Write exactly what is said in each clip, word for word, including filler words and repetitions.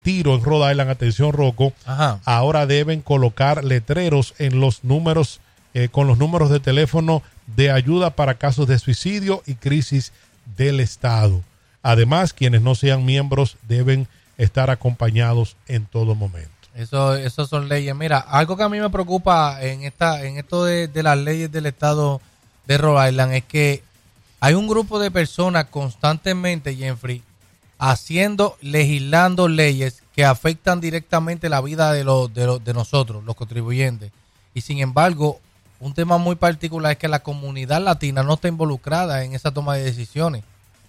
tiro en Rhode Island, atención Rocco, Ajá. ahora deben colocar letreros en los números, eh, con los números de teléfono de ayuda para casos de suicidio y crisis del Estado. Además, quienes no sean miembros deben estar acompañados en todo momento. Eso, eso son leyes. Mira, algo que a mí me preocupa en esta, en esto de, de las leyes del Estado de Rhode Island es que hay un grupo de personas constantemente, Jeffrey, haciendo, legislando leyes que afectan directamente la vida de, los, de, los, de nosotros, los contribuyentes. Y sin embargo, un tema muy particular es que la comunidad latina no está involucrada en esa toma de decisiones.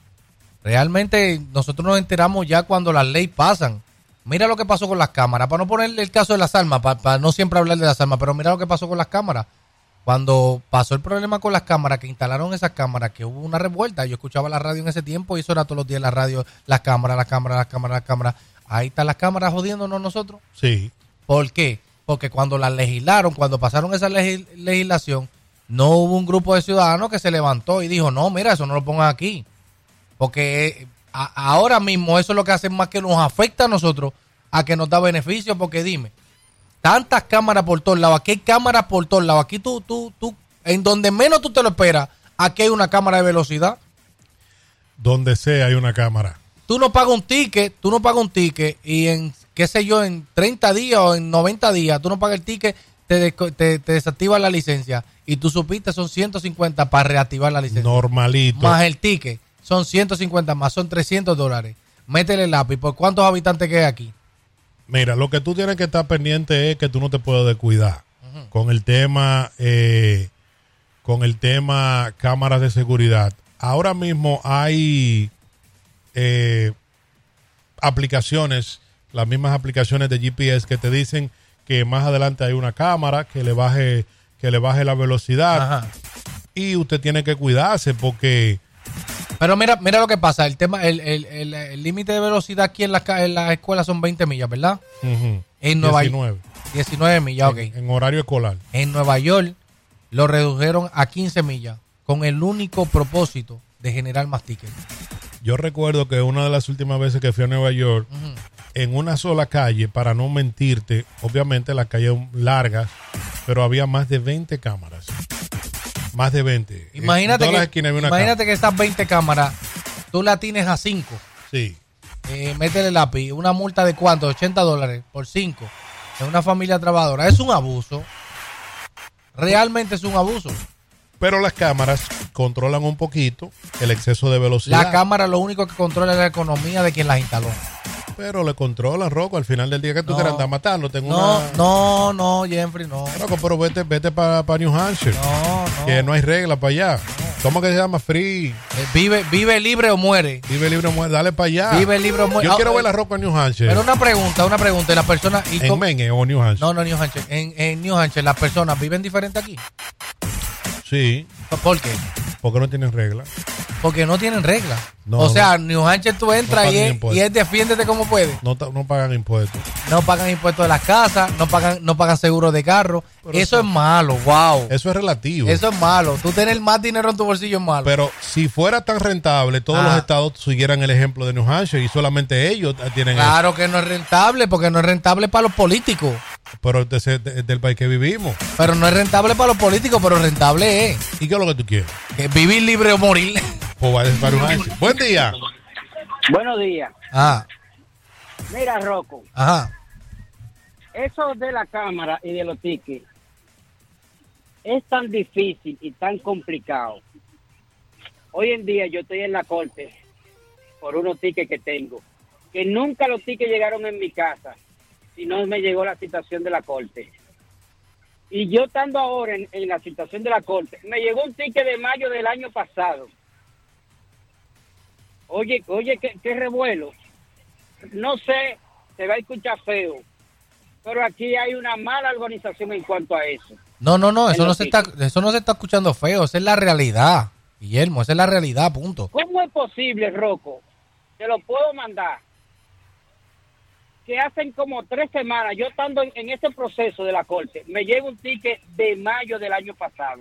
Realmente nosotros nos enteramos ya cuando las leyes pasan. Mira lo que pasó con las cámaras, para no ponerle el caso de las armas, para, para no siempre hablar de las armas, pero mira lo que pasó con las cámaras. Cuando pasó el problema con las cámaras, que instalaron esas cámaras, que hubo una revuelta, yo escuchaba la radio en ese tiempo y eso era todos los días la radio, las cámaras, las cámaras, las cámaras, las cámaras. Ahí están las cámaras jodiéndonos nosotros. Sí. ¿Por qué? Porque cuando las legislaron, cuando pasaron esa legis- legislación, no hubo un grupo de ciudadanos que se levantó y dijo, no, mira, eso no lo pongan aquí. Porque a, ahora mismo eso es lo que hace más que nos afecta a nosotros, a que nos da beneficio, porque dime, tantas cámaras por todos lados, aquí hay cámaras por todos lados, aquí tú, tú, tú, en donde menos tú te lo esperas, aquí hay una cámara de velocidad. Donde sea hay una cámara. Tú no pagas un ticket, tú no pagas un ticket y en, qué sé yo, en treinta días o en noventa días, tú no pagas el ticket, te, te, te desactiva la licencia y tú supiste son ciento cincuenta para reactivar la licencia. Normalito. Más el ticket, son ciento cincuenta más, son trescientos dólares. Métele el lápiz, ¿por cuántos habitantes que hay aquí? Mira, lo que tú tienes que estar pendiente es que tú no te puedes descuidar uh-huh. con el tema, eh, con el tema cámaras de seguridad. Ahora mismo hay eh, aplicaciones, las mismas aplicaciones de G P S que te dicen que más adelante hay una cámara que le baje, que le baje la velocidad. Ajá. Y usted tiene que cuidarse porque... Pero mira, mira lo que pasa, el tema, el el, el, el límite de velocidad aquí en la, en la escuela son veinte millas, ¿verdad? Uh-huh. En Nueva diecinueve. diecinueve millas, ok. En, en horario escolar. En Nueva York lo redujeron a quince millas con el único propósito de generar más tickets. Yo recuerdo que una de las últimas veces que fui a Nueva York, uh-huh. en una sola calle, para no mentirte, obviamente las calles largas, pero había más de veinte cámaras. Más de veinte. Imagínate, que, imagínate que esas veinte cámaras, tú la tienes a cinco. Sí. Eh, métele el lápiz. Una multa de cuánto, ochenta dólares por cinco. En una familia trabajadora. Es un abuso. Realmente es un abuso. Pero las cámaras controlan un poquito el exceso de velocidad. La cámara lo único que controla es la economía de quien las instaló. Pero le controlan, Rocco, al final del día que tú no, quieras andar matando. Tengo no, una... no, no, Jeffrey, no. Rocco, pero vete, vete para pa New Hampshire. No, no. Que no hay regla para allá. No. ¿Cómo que se llama? Free. Eh, vive, vive libre o muere. Vive libre o muere. Dale para allá. Vive libre o muere. Yo ah, quiero eh, ver la Rocco en New Hampshire. Pero una pregunta, una pregunta. ¿Las personas... ¿En cómo? Maine o New Hampshire? No, no, New Hampshire. En, en New Hampshire, ¿las personas viven diferente aquí? Sí. ¿Por qué? Porque no tienen regla. Porque no tienen regla. No, o sea, no. New Hampshire tú entras no y, es, y es defiéndete como puedes. No, no pagan impuestos. No pagan impuestos de las casas, no pagan no pagan seguro de carro. Eso, eso es malo, wow. Eso es relativo. Eso es malo. Tú tener más dinero en tu bolsillo es malo. Pero si fuera tan rentable, todos ah. los estados siguieran el ejemplo de New Hampshire y solamente ellos tienen Claro eso. que no es rentable, porque no es rentable para los políticos. Pero es de, de, del país que vivimos. Pero no es rentable para los políticos, pero rentable es. ¿Y qué es lo que tú quieres? Que vivir libre o morir. Pues vale para un año. Buen día. Buenos días. Ajá. Mira, Rocco. Ajá. Eso de la cámara y de los tickets es tan difícil y tan complicado. Hoy en día yo estoy en la corte por unos tickets que tengo, que nunca los tickets llegaron en mi casa, si no me llegó la citación de la corte. Y yo estando ahora en, en la citación de la corte, me llegó un ticket de mayo del año pasado. Oye, oye, qué, qué revuelo. No sé, se va a escuchar feo, pero aquí hay una mala organización en cuanto a eso. No, no, no, eso no se está, eso no se está escuchando feo, esa es la realidad, Guillermo, esa es la realidad, punto. ¿Cómo es posible, Rocco? Te lo puedo mandar. Que hacen como tres semanas, yo estando en, en ese proceso de la corte, me llega un ticket de mayo del año pasado.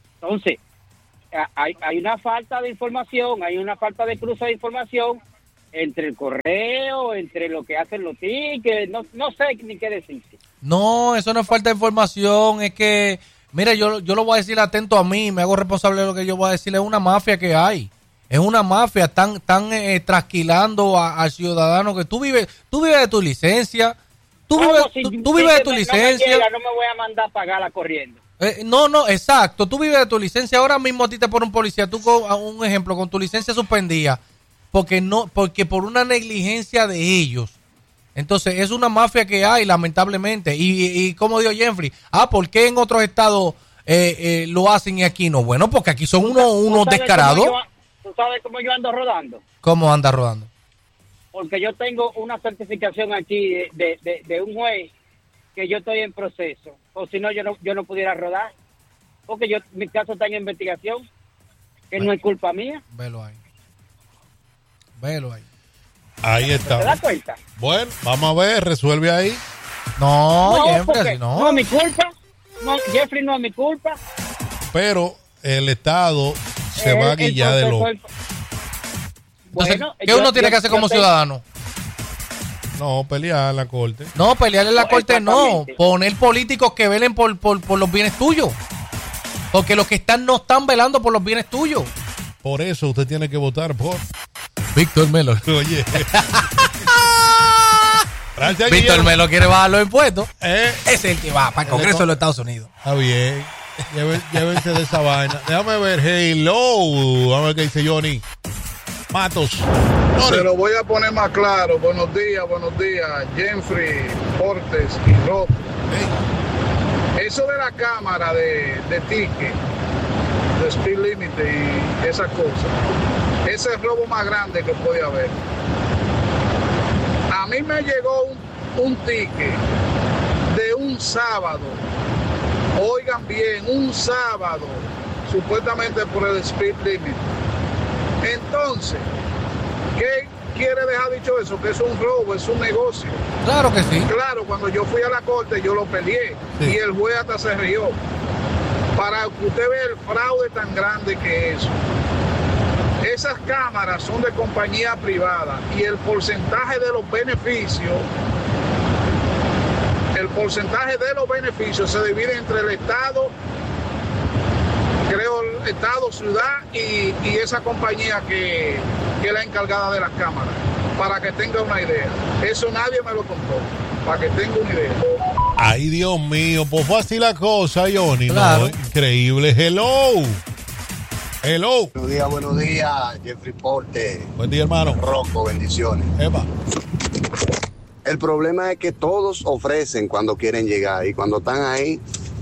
Entonces, hay, hay una falta de información, hay una falta de cruce de información, entre el correo, entre lo que hacen los tickets, no, no sé ni qué decirte. No, eso no es falta de información, es que, mira, yo, yo lo voy a decir atento a mí, me hago responsable de lo que yo voy a decir, es una mafia que hay. Es una mafia, están, están eh, trasquilando a- al ciudadano que tú vives, tú vives de tu licencia, tú ¿Cómo vives, si- tú, si tú vives de que tu me- licencia. No me, llega, no me voy a mandar a pagarla corriendo. Eh, no, no, exacto, tú vives de tu licencia, ahora mismo a ti te pone un policía, tú con a un ejemplo, con tu licencia suspendida, porque no, porque por una negligencia de ellos. Entonces, es una mafia que hay, lamentablemente, y, y, y como dijo Jeffrey, ah, ¿por qué en otros estados eh, eh, lo hacen y aquí no? Bueno, porque aquí son unos, unos ¿Tú sabes descarados. cómo yo- ¿Tú sabes cómo yo ando rodando? ¿Cómo anda rodando? Porque yo tengo una certificación aquí de, de, de, de un juez que yo estoy en proceso. O si no, yo no, yo no pudiera rodar. Porque yo mi caso está en investigación, que no es culpa mía. Velo ahí. Velo ahí. Ahí ¿Te está. das cuenta? Bueno, vamos a ver, resuelve ahí. No, No, Jeffrey, porque así no. no. es mi culpa. No, Jeffrey, no es mi culpa. Pero el Estado se El- va a el guillar de lo... consejo- Entonces, Bueno, ¿qué yo- uno tiene yo- que hacer yo como tengo- ciudadano? No, pelear en la corte. No, pelearle en la No, corte no. exactamente. Poner políticos que velen por, por, por los bienes tuyos. Porque los que están no están velando por los bienes tuyos. Por eso usted tiene que votar por... Víctor Melo. Oye. Gracias, Víctor Guillermo. Melo quiere bajar los impuestos. Eh, Ese es el que va para el Congreso de los Estados Unidos. Está bien. Lleven- Llévense de esa vaina. Déjame ver. Hello. Vamos a ver qué dice Johnny. Matos. Johnny. Se lo voy a poner más claro. Buenos días, buenos días, Jeffrey, Portes y Rob. Hey, Eso de la cámara de, de ticket, de speed limit y esas cosas, ese es el robo más grande que puede haber. A mí me llegó un, un ticket de un sábado, oigan bien, un sábado, supuestamente por el speed limit. Entonces, ¿qué quiere dejar dicho eso? Que es un robo, es un negocio. Claro que sí. Claro, cuando yo fui a la corte yo lo peleé Sí. y el juez hasta se rió. Para que usted vea el fraude tan grande que es. Esas cámaras son de compañía privada y el porcentaje de los beneficios, el porcentaje de los beneficios se divide entre el Estado, creo el Estado, ciudad y, y esa compañía que, que es la encargada de las cámaras, para que tenga una idea. Eso nadie me lo contó, para que tenga una idea. Ay, Dios mío. Pues fue así la cosa, Johnny. Claro. No, increíble. Hello. Hello. Buenos días, buenos días, Jeffrey Porte, Buen día, hermano. Rocco, bendiciones. Epa. El problema es que todos ofrecen cuando quieren llegar y cuando están ahí,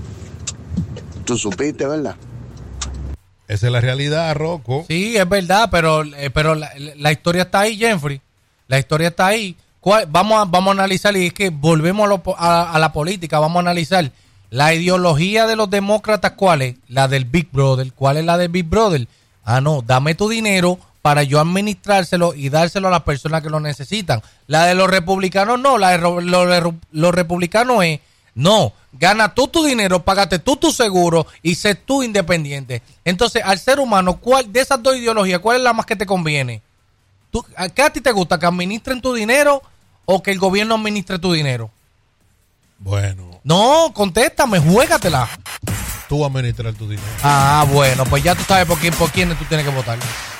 tú supiste, ¿verdad? Esa es la realidad, Rocco. Sí, es verdad, pero, eh, pero la, la historia está ahí, Jeffrey. La historia está ahí. ¿Cuál- Vamos a, vamos a analizar, y es que volvemos a, lo po- a, a la política, vamos a analizar la ideología de los demócratas. ¿Cuál es? La del Big Brother. ¿Cuál es la del Big Brother? Ah, no, dame tu dinero para yo administrárselo y dárselo a las personas que lo necesitan. La de los republicanos no, la de ro- los, los, los republicanos es, no, gana tú tu dinero, págate tú tu seguro y sé tú independiente. Entonces, al ser humano, ¿cuál de esas dos ideologías, cuál es la más que te conviene? ¿Tú, a, ¿Qué a ti te gusta? ¿Que administren tu dinero o que el gobierno administre tu dinero? Bueno, No, contéstame, juégatela. tú vas a administrar tu dinero. Ah, bueno, pues ya tú sabes por quién, por quién tú tienes que votar.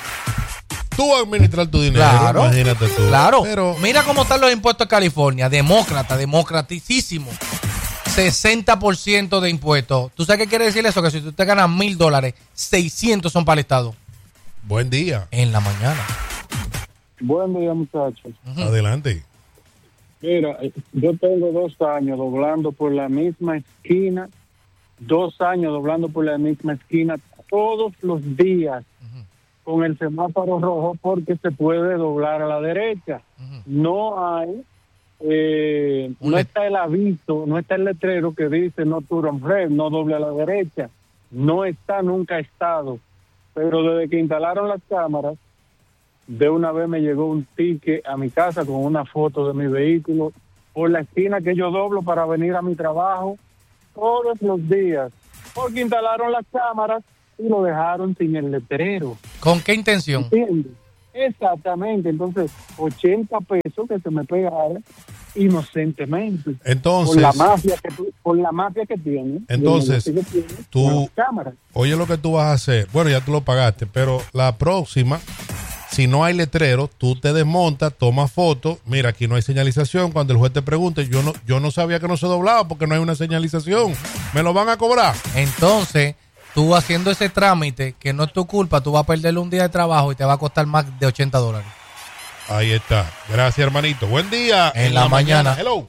Tú vas a administrar tu dinero. Claro, Imagínate tú. claro. Pero, Mira cómo están los impuestos en California. Demócrata, democraticísimo. sesenta por ciento de impuestos. ¿Tú sabes qué quiere decir eso? Que si tú te ganas mil dólares, seiscientos son para el Estado. buen día. En la mañana. Buen día, muchachos. Adelante. Mira, yo tengo dos años doblando por la misma esquina, dos años doblando por la misma esquina todos los días con el semáforo rojo porque se puede doblar a la derecha. Ujú. No hay, eh, Un no let- está el aviso, no está el letrero que dice no turn red, no doble a la derecha. No está, nunca ha estado. Pero desde que instalaron las cámaras, de una vez me llegó un ticket a mi casa con una foto de mi vehículo por la esquina que yo doblo para venir a mi trabajo todos los días, porque instalaron las cámaras y lo dejaron sin el letrero. ¿Con qué intención? ¿Entiendes? Exactamente, entonces ochenta pesos que se me pegaron inocentemente. Entonces, por la mafia que tú- por la mafia que tiene. Entonces, que tiene tú- con las cámaras. oye lo que tú vas a hacer. Bueno, ya tú lo pagaste, pero la próxima, si no hay letrero, tú te desmontas, tomas fotos. Mira, aquí no hay señalización. Cuando el juez te pregunte, yo no, yo no sabía que no se doblaba porque no hay una señalización. ¿Me lo van a cobrar? Entonces, tú haciendo ese trámite, que no es tu culpa, tú vas a perder un día de trabajo y te va a costar más de ochenta dólares. Ahí está. Gracias, hermanito. Buen día. En la mañana. Hello.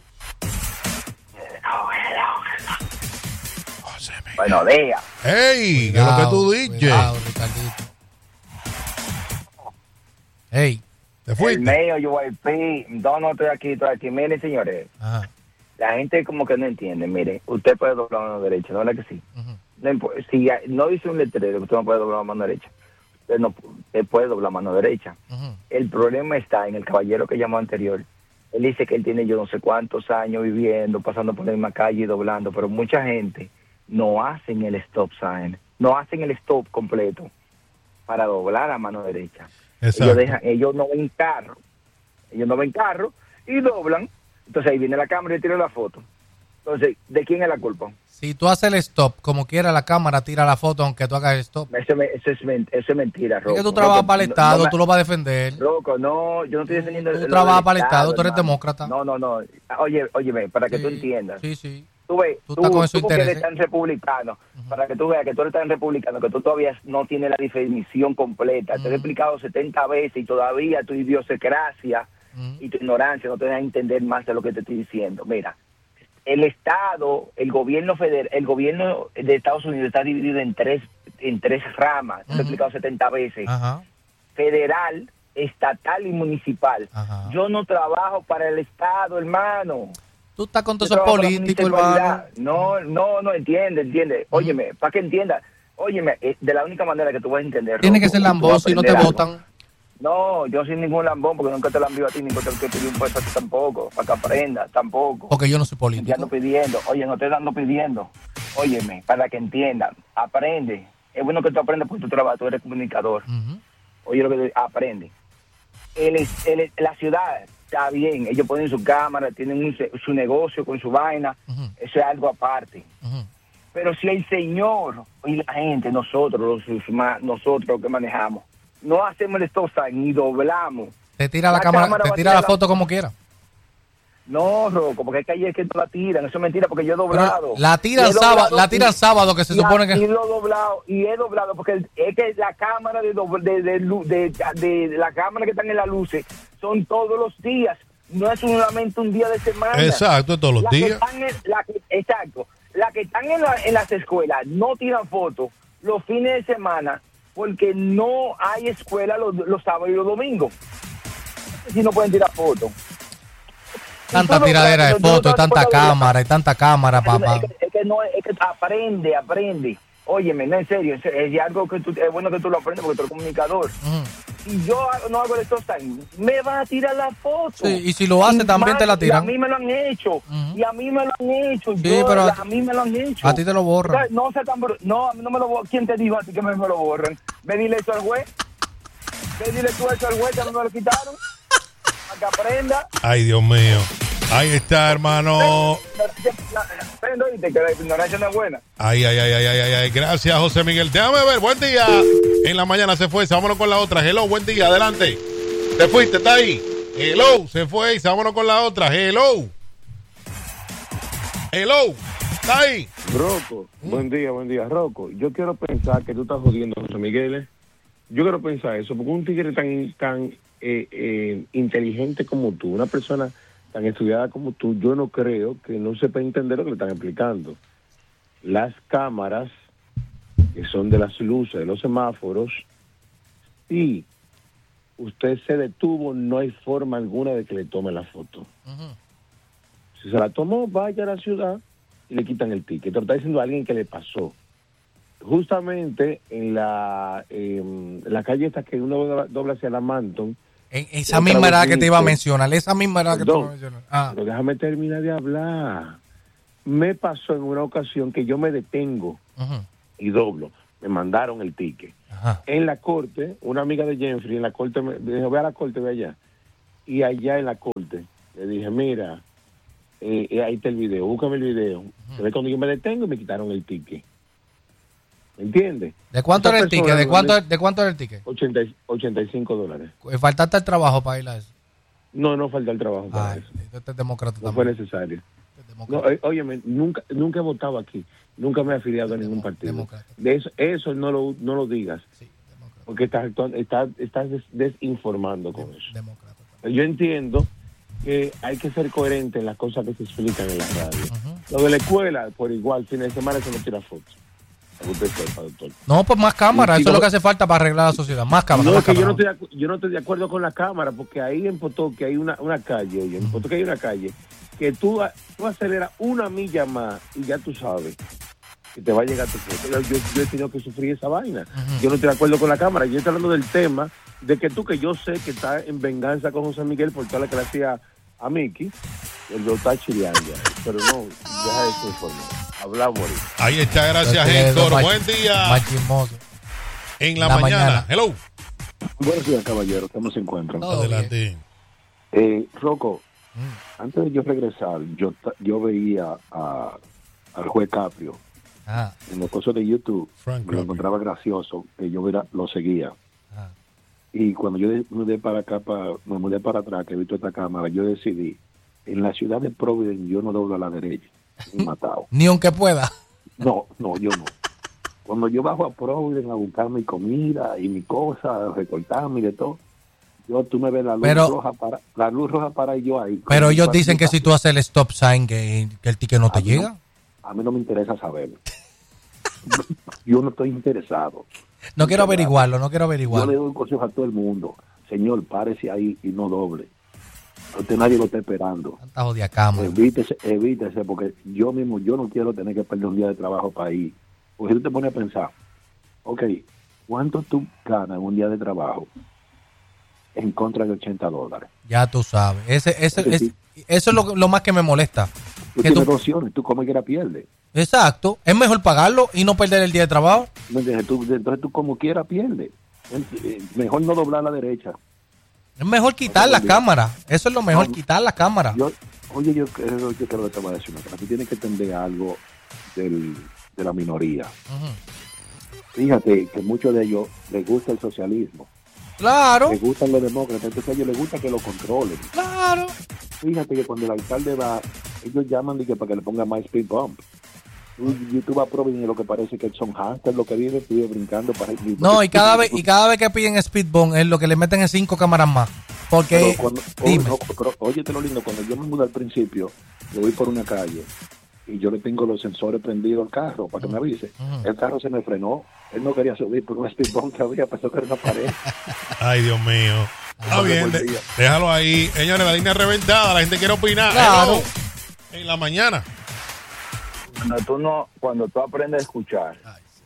Buenos días. Hey, ¿qué es lo que tú dices? Cuidado, Ricardito. Hey. ¿Te El fuiste? medio, yo voy P. No, no estoy aquí, estoy aquí. Miren, señores, Ajá. la gente como que no entiende. Mire, usted puede doblar la mano derecha, ¿no es verdad que sí? Ujú. No impo- si ya- no dice un letrero que usted no puede doblar la mano derecha, usted no usted puede doblar la mano derecha. Ujú. El problema está en el caballero que llamó anterior. Él dice que él tiene yo no sé cuántos años viviendo, pasando por la misma calle y doblando, pero mucha gente no hacen el stop sign, no hacen el stop completo para doblar la mano derecha. Exacto. Ellos dejan, ellos no ven carro, ellos no ven carro y doblan. Entonces ahí viene la cámara y tira la foto. Entonces, ¿de quién es la culpa? Si tú haces el stop, como quiera la cámara tira la foto aunque tú hagas el stop. Eso, me- eso es, men- eso es mentira, Es Rocco. que tú trabajas Rocco, para el no- Estado, no me- tú lo vas a defender. Rocco, no, yo no estoy defendiendo Tú lo trabajas del para el Estado, tú eres hermano. demócrata. No, no, no. Oye, óyeme, para que tú Sí, entiendas. Sí, sí. Tú ves, Tú tú, estás con esos tú que eres intereses. tan republicano, para que tú veas que tú eres tan republicano, que tú todavía no tienes la definición completa. Te he explicado setenta veces y todavía tu idiosincrasia Ujú. y tu ignorancia no te da a entender más de lo que te estoy diciendo. Mira, el Estado, el gobierno federal, el gobierno de Estados Unidos está dividido en tres en tres ramas. Te he Ujú. explicado setenta veces. Ajá. Federal, estatal y municipal. Ajá. Yo no trabajo para el Estado, hermano. Tú estás con todo Yo eso trabajo para la político, hermano. municipalidad. No, no, no, entiende, entiende. Óyeme, para que entienda, óyeme, eh, de la única manera que tú vas a entender. Tiene Rocco, que ser tú vas a lambón si no te aprender algo. votan. No, yo sin ningún lambón, porque nunca te la envío a ti, ni nunca te pedí un puesto a ti tampoco, para que aprendas, tampoco. Porque yo no soy Te político. ando pidiendo, oye, no te ando pidiendo. Óyeme, para que entiendan, aprende. Es bueno que tú aprendas porque tú trabajas, tú eres comunicador. Ujú. Oye, lo que te- aprende. El, el- la ciudad está bien, ellos ponen su cámara, tienen un se- su negocio con su vaina, Ujú. eso es algo aparte. Ujú. Pero si el señor y la gente, nosotros, los, sus ma- nosotros que manejamos, no hacemos el stop sign ni doblamos. Te tira la, La cámara, cámara te va a tira tirar la la- foto como quiera. No, Rocco, porque hay calles que no la tiran, eso es mentira, porque yo he doblado. Pero la tiran Y he sábado, doblado la tiran y- sábado que se y supone a- que Y lo he doblado, y he doblado, porque el- es que la cámara de, doble- de, de, lu- de, de- de la cámara que están en las luces son todos los días, no es solamente un día de semana. Exacto, todos los La que días. están en- la que- exacto, la que están en, la- en las escuelas no tiran fotos los fines de semana porque no hay escuela los, los sábados y los domingos. Si no pueden tirar fotos. tanta Y tú no- tiradera de tú no fotos, y te das tanta cuenta de- cámara, y tanta cámara, papá. es que, es que no, es que aprende, aprende. Óyeme, no, en serio, es, es algo que tú, es bueno que tú lo aprendes porque tú eres comunicador. Ujú. Si yo hago- no hago el stop sign, me va a tirar la foto. Sí, y si lo hace, también te la tiran. Y a mí me lo han hecho. Ujú. Y a mí me lo han hecho. Sí, yo- pero a, mí me lo han hecho. a ti te lo borran. O sea, no, sea tan bru- no, a mí no me lo borran. ¿Quién te dijo a ti que me, me lo borran? Ve, dile eso al juez. Ve, dile tú eso al juez, que a mí me lo quitaron. Para que aprenda. Ay, Dios mío. Ahí está, hermano. Aprendo, oíste, que la ignorancia no es buena. Ay, ay, ay, ay, ay, ay, ay. Gracias, José Miguel. Déjame ver, buen día. En la mañana se fue, vámonos con la otra. Hello, buen día, adelante. Te fuiste, está ahí. Hello, se fue, vámonos con la otra. Hello. Hello, está ahí. Rocco, buen día, buen día. Rocco, yo quiero pensar que tú estás jodiendo a José Miguel. ¿eh? Yo quiero pensar eso, porque un tigre tan tan eh, eh, inteligente como tú, una persona tan estudiada como tú, yo no creo que no sepa entender lo que le están explicando. Las cámaras, que son de las luces, de los semáforos, si usted se detuvo, no hay forma alguna de que le tome la foto. Ujú. Si se la tomó, vaya a la ciudad y le quitan el ticket. Te lo está diciendo alguien que le pasó. Justamente en la eh, la calle esta que uno dobla, dobla hacia la Manton. En esa Otra misma vez edad que te iba a dice- mencionar, esa misma edad que te iba a Perdón, mencionar. Ah. Pero déjame terminar de hablar. Me pasó en una ocasión que yo me detengo Ujú. y doblo. me mandaron el ticket. Ajá. En la corte, una amiga de Jeffrey, en la corte, me dijo, ve a la corte, ve allá. Y allá en la corte, le dije, mira, eh, eh, ahí está el video, búscame el video. Uh-huh. Se ve cuando yo me detengo y me quitaron el ticket. ¿Me entiendes? ¿De cuánto Esa era el ticket? persona ¿De no cuánto, me- ¿De cuánto era el ticket? ochenta, ochenta y cinco dólares. Faltaste el trabajo para ir a eso. No, no falta el trabajo para Ay, eso. este es demócrata No fue también. necesario. Este es No, demócrata. eh, óyeme, nunca, nunca he votado aquí. Nunca me he afiliado a ningún partido. Demócrata. De eso, eso no lo, no lo digas. Sí, demócrata. Porque estás, actuando- estás, estás des- desinformando con eso. Demócrata también. Yo entiendo que hay que ser coherente en las cosas que se explican en la radio. Ujú. Lo de la escuela, por igual, fin de semana se no tira fotos. Para que usted sepa, doctor. No, pues más cámaras. Y Eso es no- lo que hace falta para arreglar la sociedad. Más cámaras. No, más es que yo no, cámaras. estoy, de acu- yo no estoy de acuerdo con la cámara, porque ahí en Potoque hay una, una calle, oye, en Potoque hay una calle, que tú, a- tú aceleras una milla más y ya tú sabes que te va a llegar tu foto. Yo, yo, yo he tenido que sufrir esa vaina. Ujú. Yo no estoy de acuerdo con la cámara. Yo estoy hablando del tema de que tú, que yo sé que está en venganza con José Miguel por toda la que le hacía a Miki, él lo está chileando ya. Pero no, deja eso informar. Hablamos ahorita. Ahí está, gracias, Este es Héctor. lo más- Buen día. Más chismoso. En la, la mañana. mañana. Hello. Buenos días, caballero. ¿Cómo se encuentran? Todo Adelante. Eh, Rocco, Mm. antes de yo regresar, yo ta- yo veía a, al juez Caprio Ajá. en los cosas de YouTube. Frank Me Caprio. lo encontraba gracioso, que yo era, lo seguía. Ajá. Y cuando yo de- mudé para acá, para, me mudé para atrás, que he visto esta cámara, yo decidí, en la ciudad de Providence yo no doblo a la derecha, ni matado. Ni aunque pueda. No, no, yo no. Cuando yo bajo a Providence a buscar mi comida y mi cosa, a recortarme y de todo, yo tú me ves la luz Pero- roja para, la luz roja para y yo ahí. Pero Con ellos mi dicen que si patita. tú haces el stop sign, que, que el ticket no te A mí llega. A mí no me interesa saberlo. Yo no estoy interesado. No quiero averiguarlo, no quiero Yo le averiguarlo. doy un consejo a todo el mundo. Señor, párese ahí y no doble. A usted nadie lo está esperando. Tanta jodida cámara. Evítese, evítese, porque yo mismo, yo no quiero tener que perder un día de trabajo para ir. Porque tú te pones a pensar, ok, ¿cuánto tú ganas en un día de trabajo en contra de ochenta dólares? Ya tú sabes. Ese, ese, Sí, es- sí. eso es lo, lo más que me molesta. Tú Que tienes tú- dos opciones, tú como quiera pierdes. Exacto. Es mejor pagarlo y no perder el día de trabajo. ¿Me entiendes? Tú- entonces tú como quiera pierdes. Eh, Mejor no doblar a la derecha. Es mejor quitar la cámara. Eso es lo mejor, No. quitar la cámara. Yo, oye, yo creo, yo creo que te voy a decir una cosa. Tú tienes que entender algo del, de la minoría. Ujú. Fíjate que muchos de ellos les gusta el socialismo, Claro, les gustan los demócratas, entonces a ellos les gusta que lo controlen. claro. Fíjate que cuando el alcalde va, ellos llaman y que para que le ponga más speed bump. Tú, y tú vas a Providence y lo que parece que son hamsters lo que vive, tú vives brincando para No, y cada vez y cada vez que piden speedbump es lo que le meten es cinco cámaras más. Porque, Pero cuando- oh, dime, no, pero óyete lo lindo, cuando yo me mudé al principio, yo voy por una calle y yo le tengo los sensores prendidos al carro para que me avise. Ujú. El carro se me frenó, él no quería subir por un speed bump que había, pensó que era una pared. Ay, Dios mío. Está Ay, bien, buen de- día. déjalo ahí. Señores, la línea reventada, la gente quiere opinar. Claro. Hello. En la mañana. Cuando tú no, cuando tú aprendes a escuchar,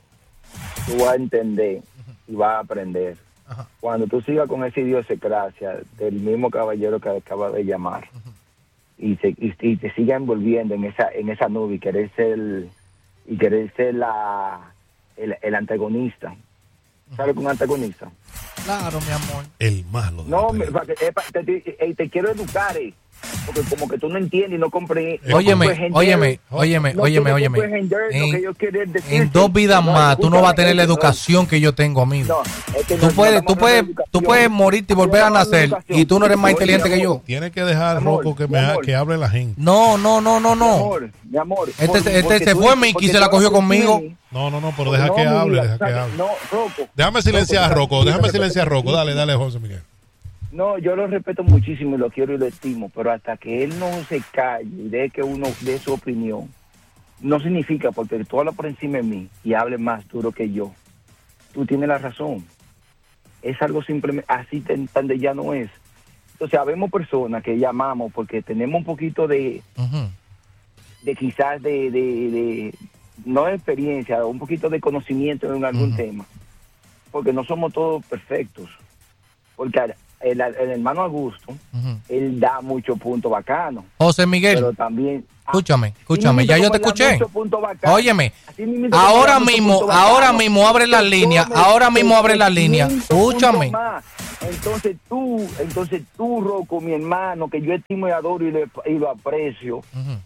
tú vas a entender y vas a aprender. Ajá. Cuando tú sigas con esa idiosincrasia del mismo caballero que acaba de llamar y, se, y, y te siga envolviendo en esa en esa nube y querer ser y querer ser la el, el antagonista. ¿Sabes con un antagonista? claro, mi amor. El malo. de No, la me- película. pa- te, te, te- eh, te quiero educar, eh, porque como que tú no entiendes y no comprendes. Eh, Óyeme, comprendes óyeme, óyeme, no óyeme, tú no óyeme. comprendes lo que En, ellos quieren decirte. en dos vidas No, más, tú no vas a tener la escúchame, educación que yo tengo, amigo. No, es que Tú no- puedes, no tú estamos puedes, hablando de tú educación. puedes morirte y volver a Estamos hablando de nacer educación. y tú no eres más Oye, inteligente que mi yo. amor, Tiene que dejar, Amor, Rocco, que, mi me ha- amor. que hable la gente. No, no, no, no, Mi no. amor, mi amor. Este por- se- este porque se tú- fue, Mickey, porque se tú la vas cogió a decir, conmigo. No, no, no, pero deja no, que mi hable, vida, deja que ¿sabes? hable. No, Rocco. Déjame silenciar a Rocco, déjame Rocco, silenciar a Rocco. Dale, dale, José Miguel. No, yo lo respeto muchísimo y lo quiero y lo estimo, pero hasta que él no se calle y dé que uno dé su opinión, no significa porque tú hablas por encima de mí y hables más duro que yo. Tú tienes la razón. Es algo simplemente así tan, tan de ya no es. Entonces, habemos personas que llamamos porque tenemos un poquito de, Ujú. de quizás de, de, de no de experiencia, un poquito de conocimiento en algún Ujú. tema, porque no somos todos perfectos, porque el, el hermano Augusto, uh-huh. él da muchos puntos bacanos. José Miguel. Pero también... Escúchame, escúchame, ya yo te escuché. Óyeme, ahora mismo, ahora mismo abre la línea, ahora mismo abre la línea. Escúchame. Entonces tú, entonces tú, Rocco, mi hermano, que yo estimo y adoro y, le, y lo aprecio, uh-huh.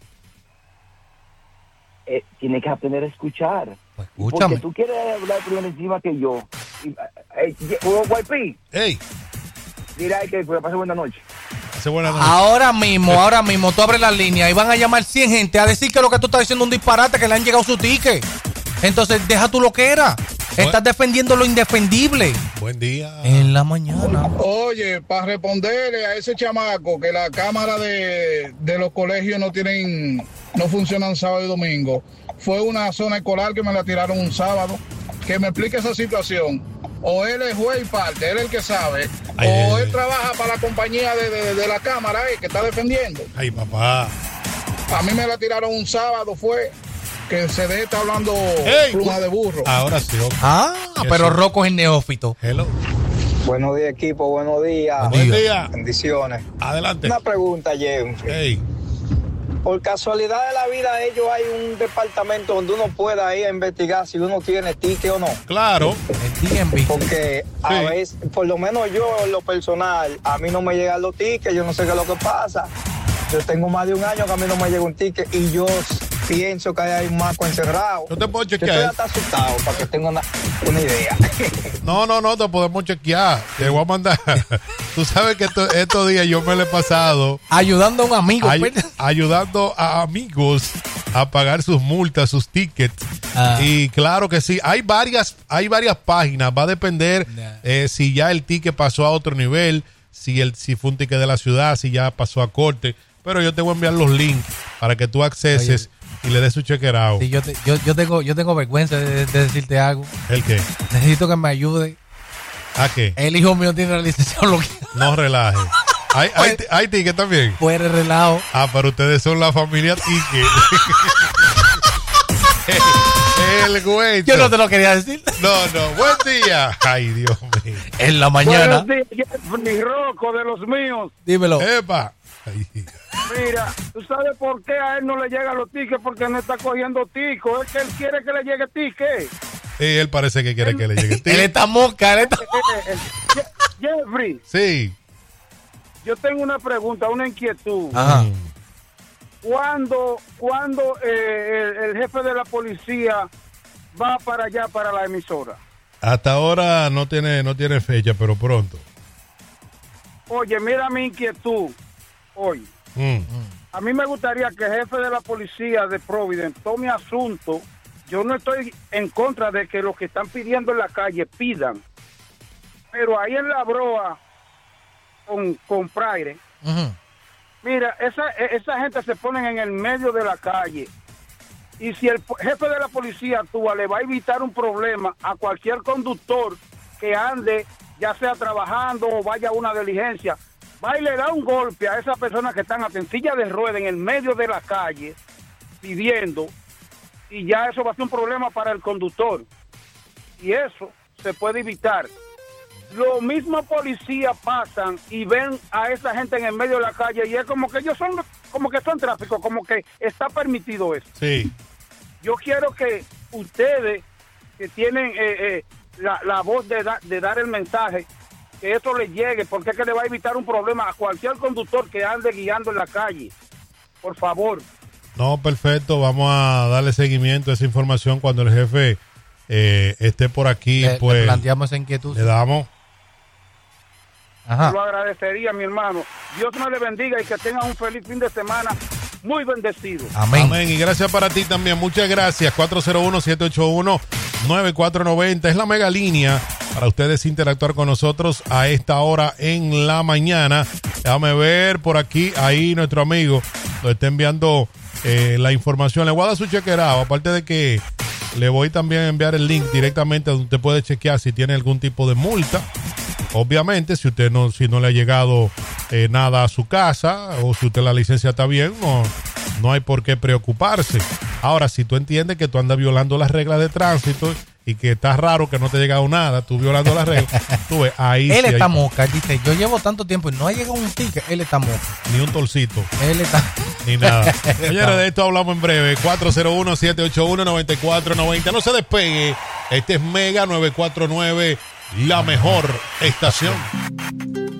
eh, tienes que aprender a escuchar. Pues escúchame. Porque tú quieres hablar primero encima que yo. Y, eh, Guaypi. Ey. Mira que pues, pase buena noche. Ahora mismo, ahora mismo, tú abres la línea y van a llamar cien gente a decir que lo que tú estás diciendo es un disparate, que le han llegado su ticket. Entonces, deja tú lo que era. Buen... Estás defendiendo lo indefendible. Buen día. En la mañana. Oye, para responderle a ese chamaco que la cámara de, de los colegios no tienen, no funcionan sábado y domingo. Fue una zona escolar que me la tiraron un sábado. Que me explique esa situación. O él es juez y parte, él es el que sabe. Ay, o él ay, trabaja ay. para la compañía de, de, de la cámara eh, que está defendiendo. Ay, papá. A mí me la tiraron un sábado, fue que se de está hablando hey, pluma de burro. Ahora sí. Okay. Ah, pero sí. Rocco es el neófito. Hello. Buenos días, equipo, buenos días. Buen día. Bendiciones. Adelante. Una pregunta, Jeffrey. Hey. Por casualidad de la vida, ellos hay un departamento donde uno pueda ir a investigar si uno tiene ticket o no. Claro. El D M V. Porque a sí. veces, por lo menos yo en lo personal, a mí no me llegan los tickets, yo no sé qué es lo que pasa. Yo tengo más de un año que a mí no me llega un ticket y yo pienso que hay un maco encerrado. No te puedo chequear. Yo estoy hasta asustado para que tenga una, una idea. No, no, no, te podemos chequear. Te voy a mandar. Tú sabes que esto, estos días yo me lo he pasado ayudando a un amigo. Ay, ayudando a amigos a pagar sus multas, sus tickets. Ah. Y claro que sí, hay varias, hay varias páginas. Va a depender nah. eh, si ya el ticket pasó a otro nivel, si, el, si fue un ticket de la ciudad, si ya pasó a corte. Pero yo te voy a enviar los links para que tú acceses. Oye. Y le des su chequerado. Sí, yo, te, yo, yo, tengo, yo tengo vergüenza de, de decirte algo. ¿El qué? Necesito que me ayude. ¿A qué? El hijo mío tiene la licencia bloqueada. No relaje. ¿Hay, hay, hay ticket también? Fuera relajo. Ah, pero ustedes son la familia ticket. el, el güey. Yo no te lo quería decir. No, no. Buen día. Ay, Dios mío. En la mañana. Buenos días, mi Rocco de los míos. Dímelo. Epa. Ay. Mira, ¿tú sabes por qué a él no le llegan los tickets? Porque no está cogiendo ticos. Es que él quiere que le llegue ticket. Sí, él parece que quiere él, que le llegue ticket. Él está mosca, él está... Jeffrey. Sí. Yo tengo una pregunta, una inquietud. Ajá. ¿Cuándo, cuándo eh, el, el jefe de la policía va para allá, para la emisora? Hasta ahora no tiene, no tiene fecha, pero pronto. Oye, mira mi inquietud hoy. Mm. A mí me gustaría que el jefe de la policía de Providence tome asunto. Yo no estoy en contra de que los que están pidiendo en la calle pidan, pero ahí en la broa con, con Praire, uh-huh. mira, esa, esa gente se ponen en el medio de la calle y si el jefe de la policía actúa, le va a evitar un problema a cualquier conductor que ande, ya sea trabajando o vaya a una diligencia. Va y le da un golpe a esas personas que están a silla de ruedas en el medio de la calle pidiendo, y ya eso va a ser un problema para el conductor. Y eso se puede evitar. Los mismos policías pasan y ven a esa gente en el medio de la calle y es como que ellos son, como que son tráfico, como que está permitido eso. Sí. Yo quiero que ustedes que tienen eh, eh, la, la voz de, da, de dar el mensaje, que esto le llegue, porque es que le va a evitar un problema a cualquier conductor que ande guiando en la calle. Por favor. No, perfecto. Vamos a darle seguimiento a esa información cuando el jefe eh, esté por aquí. Le, pues le planteamos esa inquietud. Le damos. Ajá. Lo agradecería, mi hermano. Dios me le bendiga y que tenga un feliz fin de semana. Muy bendecido. Amén. Amén. Y gracias para ti también. Muchas gracias. cuatro cero uno, siete ocho uno, nueve cuatro nueve cero es la mega línea para ustedes interactuar con nosotros a esta hora en la mañana. Déjame ver por aquí. Ahí nuestro amigo nos está enviando eh, la información. Le voy a dar su chequerado. Aparte de que le voy también a enviar el link directamente donde usted puede chequear si tiene algún tipo de multa. Obviamente, si usted no, si no le ha llegado eh, nada a su casa o si usted la licencia está bien, no, no hay por qué preocuparse. Ahora, si tú entiendes que tú andas violando las reglas de tránsito y que está raro que no te ha llegado nada, tú violando la regla, tú ves, ahí Él sí está hay- mosca. Él dice, yo llevo tanto tiempo y no ha llegado un ticket. Él está mosca. ni un torcito, Él está... ni nada. Señores, de esto hablamos en breve. cuatro cero uno, siete ocho uno, nueve cuatro nueve cero. No se despegue. Este es Mega nueve cuatro nueve, la mejor estación.